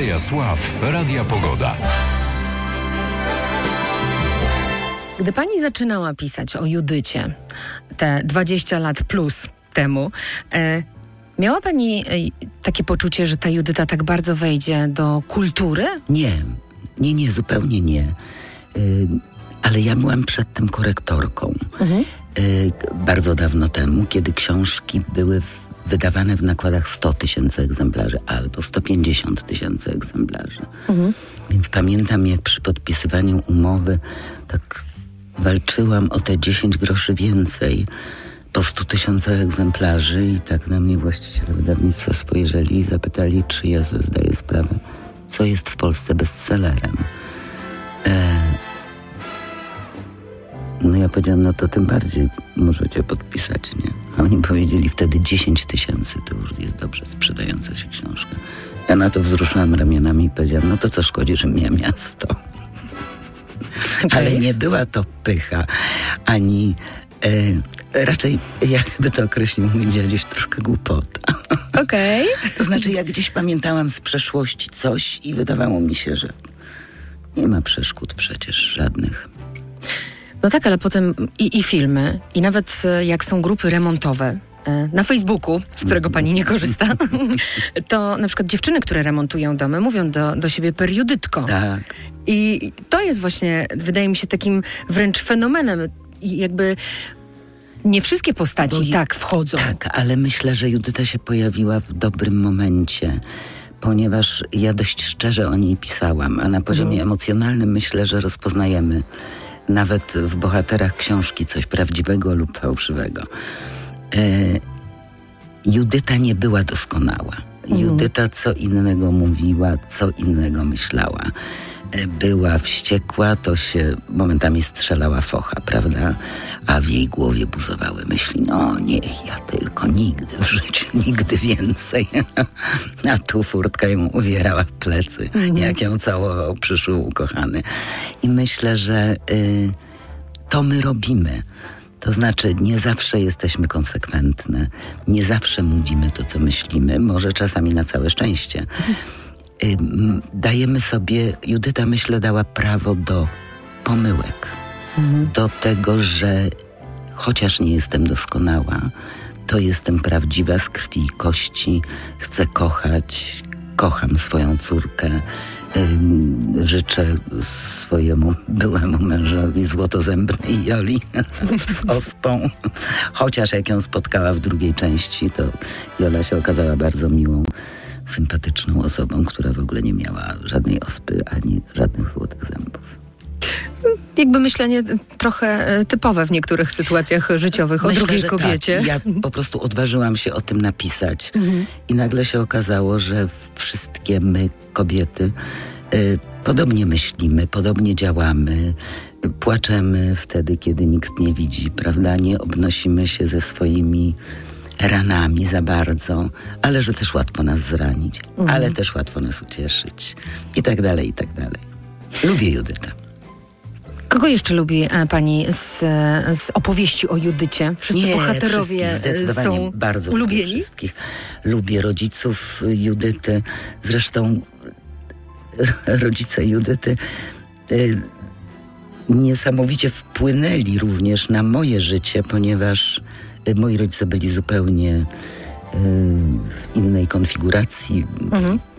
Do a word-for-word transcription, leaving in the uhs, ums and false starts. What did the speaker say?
Andrzeja Sław, Radia Pogoda. Gdy pani zaczynała pisać o Judycie te dwadzieścia lat plus temu, e, miała pani e, takie poczucie, że ta Judyta tak bardzo wejdzie do kultury? Nie, nie, nie, zupełnie nie. Y, ale ja byłam przed tym korektorką. Mhm. Y, bardzo dawno temu, kiedy książki były w, wydawane w nakładach sto tysięcy egzemplarzy albo sto pięćdziesiąt tysięcy egzemplarzy. Mhm. Więc pamiętam, jak przy podpisywaniu umowy tak walczyłam o te dziesięć groszy więcej po stu tysiącach egzemplarzy i tak na mnie właściciele wydawnictwa spojrzeli i zapytali, czy ja sobie zdaję sprawę, co jest w Polsce bestsellerem. E, no ja powiedziałam, no to tym bardziej możecie podpisać, nie? A oni powiedzieli wtedy dziesięć tysięcy to już jest dobrze sprzedająca się książka. Ja na to wzruszyłam ramionami i powiedziałam, no to co szkodzi, że mnie miasto. Okay. Ale nie była to pycha, ani e, raczej, jakby to określił mój dziaduś, troszkę głupota. Okej. Okay. To znaczy, ja gdzieś pamiętałam z przeszłości coś i wydawało mi się, że nie ma przeszkód przecież żadnych. No tak, ale potem i, i filmy, i nawet jak są grupy remontowe na Facebooku, z którego pani nie korzysta, to na przykład dziewczyny, które remontują domy, mówią do, do siebie periodytko. Tak. I to jest właśnie, wydaje mi się, takim wręcz fenomenem. I jakby nie wszystkie postaci Bo tak wchodzą. Tak, ale myślę, że Judyta się pojawiła w dobrym momencie, ponieważ ja dość szczerze o niej pisałam, a na poziomie mm. emocjonalnym myślę, że rozpoznajemy nawet w bohaterach książki coś prawdziwego lub fałszywego. E, Judyta nie była doskonała. Mm. Judyta co innego mówiła, co innego myślała. E, była wściekła, to się momentami strzelała focha, prawda? A w jej głowie buzowały myśli, no niech ja tylko, nigdy w życiu, nigdy więcej. A tu furtka ją uwierała w plecy, mm. jak ją całował przyszły ukochany. I myślę, że y, to my robimy. To znaczy, nie zawsze jesteśmy konsekwentne, nie zawsze mówimy to, co myślimy, może czasami na całe szczęście. Y, dajemy sobie, Judyta, myślę, dała prawo do pomyłek. Mhm. Do tego, że chociaż nie jestem doskonała, to jestem prawdziwa z krwi i kości, chcę kochać, kocham swoją córkę. Yy, życzę swojemu byłemu mężowi złotozębnej Joli z ospą. Chociaż jak ją spotkała w drugiej części, to Jola się okazała bardzo miłą, sympatyczną osobą, która w ogóle nie miała żadnej ospy ani żadnych złotych zębów. Jakby myślenie trochę typowe w niektórych sytuacjach życiowych o Myślę, drugiej że kobiecie. Tak. Ja po prostu odważyłam się o tym napisać mhm. i nagle się okazało, że wszystkie my, kobiety, y, podobnie myślimy, podobnie działamy, y, płaczemy wtedy, kiedy nikt nie widzi, prawda? Nie obnosimy się ze swoimi ranami za bardzo, ale że też łatwo nas zranić, mhm. ale też łatwo nas ucieszyć i tak dalej, i tak dalej. Lubię Judytę. Kogo jeszcze lubi e, pani z, z opowieści o Judycie? Wszyscy Nie, bohaterowie zdecydowanie są bardzo ulubieni? Lubię wszystkich. Lubię rodziców Judyty. Zresztą rodzice Judyty y, niesamowicie wpłynęli również na moje życie, ponieważ y, moi rodzice byli zupełnie y, w innej konfiguracji. Mhm.